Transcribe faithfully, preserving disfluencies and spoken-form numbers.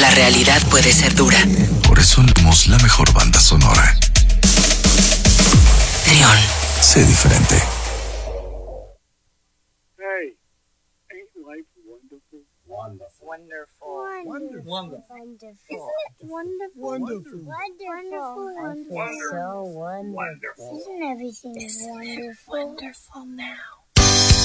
la realidad puede ser dura. Por eso somos la mejor banda sonora. Neon. Sé diferente. Hey, ain't life wonderful? Wonderful. Wonderful. Wonderful. Wonderful. Wonderful. Isn't it wonderful? Wonderful. Wonderful. Wonderful. Wonderful. So wonderful. Wonderful. Isn't everything Isn't wonderful? it wonderful now?